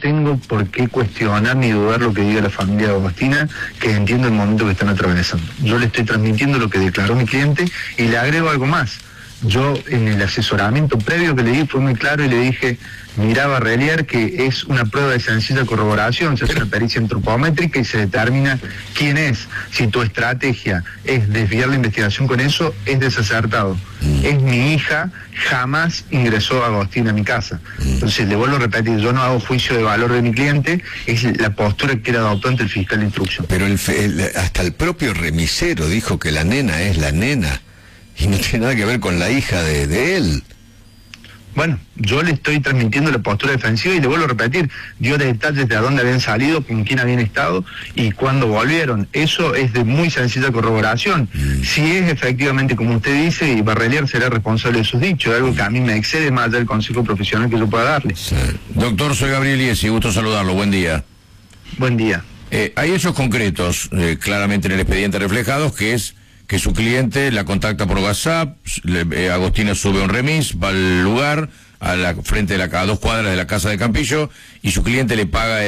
tengo por qué cuestionar ni dudar lo que diga la familia de Agostina, que entiendo el momento que están atravesando. Yo le estoy transmitiendo lo que declaró mi cliente y le agrego algo más. Yo en el asesoramiento previo que le di fue muy claro y le dije, mirá Barrelier, que es una prueba de sencilla corroboración, se hace una pericia antropométrica y se determina quién es. Si tu estrategia es desviar la investigación con eso, es desacertado. Es mi hija, jamás ingresó Agostina a mi casa. Entonces, le vuelvo a repetir, yo no hago juicio de valor de mi cliente, es la postura que era adoptó ante el fiscal de instrucción. Pero hasta el propio remisero dijo que la nena es la nena. Y no tiene nada que ver con la hija de él. Bueno, yo le estoy transmitiendo la postura defensiva y le vuelvo a repetir, dio detalles de a dónde habían salido, con quién habían estado y cuándo volvieron. Eso es de muy sencilla corroboración. Si es efectivamente como usted dice, y Barrelier será responsable de sus dichos, algo que a mí me excede más del consejo profesional que yo pueda darle. Sí. Doctor, soy Gabriel Iesi, gusto saludarlo, buen día. Buen día. Hay hechos concretos, claramente en el expediente reflejados, que es que su cliente la contacta por WhatsApp, Agostina sube un remis, va al lugar, frente de a 2 cuadras de la casa de Campillo, y su cliente le paga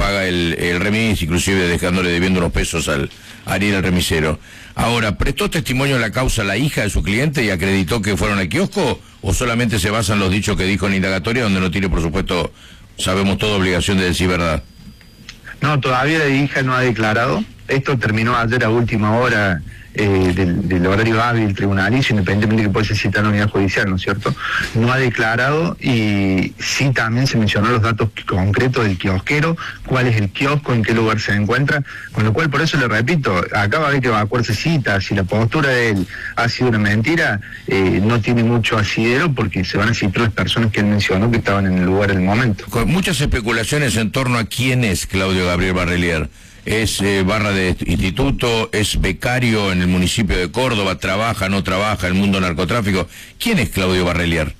el remis, inclusive dejándole debiendo unos pesos al ir al remisero. Ahora, ¿prestó testimonio en la causa la hija de su cliente y acreditó que fueron al kiosco, o solamente se basan los dichos que dijo en indagatoria, donde no tiene, por supuesto, sabemos toda obligación de decir verdad? No, todavía la hija no ha declarado. Esto terminó ayer a última hora del horario hábil tribunalicio, independientemente que puede ser citada en la unidad judicial, ¿no es cierto? No ha declarado y sí también se mencionó los datos concretos del kiosquero, cuál es el kiosco, en qué lugar se encuentra, con lo cual por eso le repito, acá va a haber que evacuarse citas, si la postura de él ha sido una mentira, no tiene mucho asidero porque se van a citar las personas que él mencionó que estaban en el lugar en el momento. Con muchas especulaciones en torno a quién es Claudio Gabriel Barrelier. ¿Es barra de instituto? ¿Es becario en el municipio de Córdoba? ¿Trabaja, no trabaja en el mundo narcotráfico? ¿Quién es Claudio Barrelier?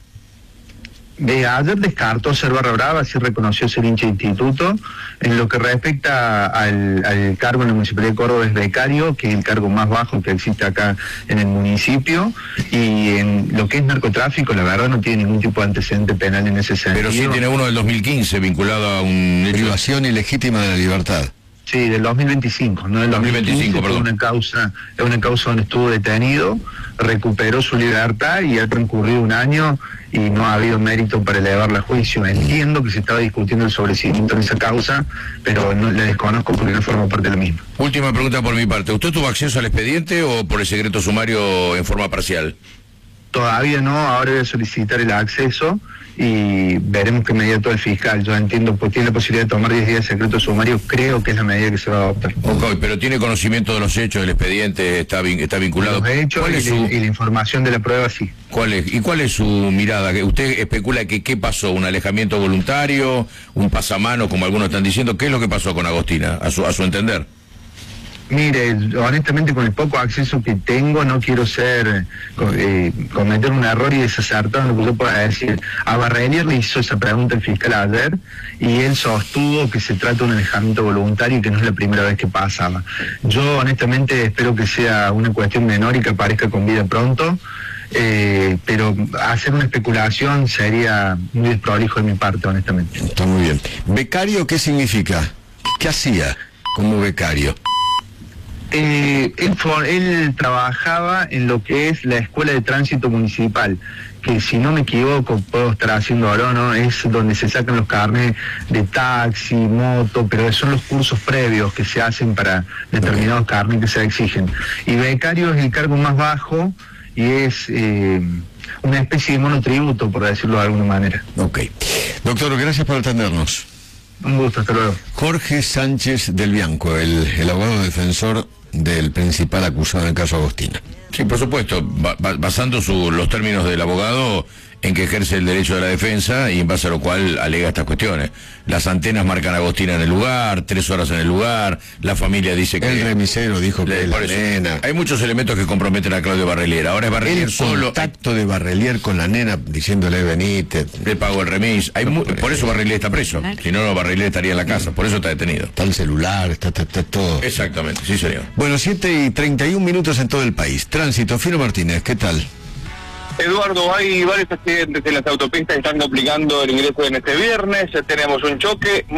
Ayer descartó ser barra brava, sí reconoció ser hincha de instituto. En lo que respecta al cargo en la Municipalidad de Córdoba es becario, que es el cargo más bajo que existe acá en el municipio, y en lo que es narcotráfico, la verdad no tiene ningún tipo de antecedente penal en ese sentido. Pero sí tiene uno del 2015 vinculado a un hecho... Privación ilegítima de la libertad. Sí, del 2025, no del 2025, perdón. Es una causa donde estuvo detenido, recuperó su libertad y ha transcurrido un año y no ha habido mérito para elevarla a juicio. Entiendo que se estaba discutiendo el sobreseimiento en esa causa, pero no la desconozco porque no forma parte de la misma. Última pregunta por mi parte. ¿Usted tuvo acceso al expediente o por el secreto sumario en forma parcial? Todavía no, ahora voy a solicitar el acceso y veremos qué medida toma el fiscal. Yo entiendo, pues tiene la posibilidad de tomar 10 días de secreto sumario, creo que es la medida que se va a adoptar. Ok, pero tiene conocimiento de los hechos del expediente, está vinculado. Los hechos y la información de la prueba, sí. ¿Y cuál es su mirada? ¿Usted especula que qué pasó? ¿Un alejamiento voluntario? ¿Un pasamano, como algunos están diciendo? ¿Qué es lo que pasó con Agostina, a su entender? Mire, honestamente con el poco acceso que tengo no quiero cometer un error y desacertar lo que yo pueda decir. A Barrelier le hizo esa pregunta el fiscal ayer y él sostuvo que se trata de un alejamiento voluntario y que no es la primera vez que pasaba. Yo honestamente espero que sea una cuestión menor y que aparezca con vida pronto, pero hacer una especulación sería muy desprolijo de mi parte, honestamente. Está muy bien. ¿Becario qué significa? ¿Qué hacía como becario? Él trabajaba en lo que es la Escuela de Tránsito Municipal, que si no me equivoco, puedo estar haciendo ahora, ¿no? Es donde se sacan los carnets de taxi, moto, pero son los cursos previos que se hacen para determinados carnets que se exigen. Y becario es el cargo más bajo y es una especie de monotributo, por decirlo de alguna manera. Ok. Doctor, gracias por atendernos. Un gusto, hasta luego. Jorge Sánchez del Bianco, el abogado defensor del principal acusado en el caso Agostina. Sí, por supuesto, basando los términos del abogado en que ejerce el derecho de la defensa y en base a lo cual alega estas cuestiones. Las antenas marcan a Agostina en el lugar, 3 horas en el lugar, la familia dice que... El remisero dijo que la nena... Hay muchos elementos que comprometen a Claudio Barrelier. Ahora es Barrelier solo... El contacto de Barrelier con la nena diciéndole venite... Le pagó el remis. Por eso Barrelier está preso. Si no, Barrelier estaría en la casa. Por eso está detenido. Está el celular, está todo. Exactamente, sí señor. Bueno, 7:31 en todo el país. Tránsito, Fino Martínez, ¿qué tal? Eduardo, hay varios accidentes en las autopistas que están complicando el ingreso en este viernes. Tenemos un choque